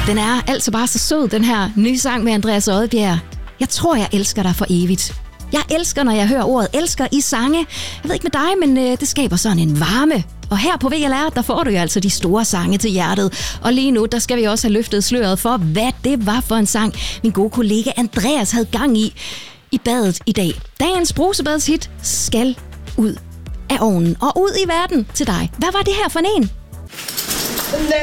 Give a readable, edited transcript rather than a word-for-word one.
Den er altså bare så sød, den her nye sang med Andreas Odbjerg. Jeg tror, jeg elsker dig for evigt. Jeg elsker, når jeg hører ordet elsker i sange. Jeg ved ikke med dig, men det skaber sådan en varme. Og her på VLR, der får du jo altså de store sange til hjertet. Og lige nu, der skal vi også have løftet sløret for, hvad det var for en sang, min gode kollega Andreas havde gang i badet i dag. Dagens brusebadshit skal ud af ovnen og ud i verden til dig. Hvad var det her for en?